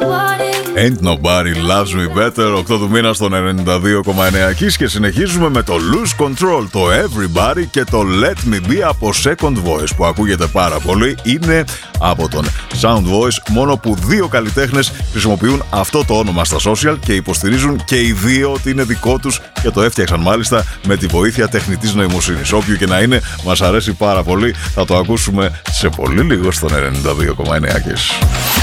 Ain't nobody loves me better. 8 του μήνα στον 92,9 Kiss και συνεχίζουμε με το Lose Control, το Everybody και το Let Me Be από Second Voice που ακούγεται πάρα πολύ. Είναι από τον Sound Voice, μόνο που δύο καλλιτέχνες χρησιμοποιούν αυτό το όνομα στα social και υποστηρίζουν και οι δύο ότι είναι δικό τους και το έφτιαξαν μάλιστα με τη βοήθεια τεχνητής νοημοσύνης. Όποιο και να είναι, μας αρέσει πάρα πολύ. Θα το ακούσουμε σε πολύ λίγο στον 92,9 Kiss.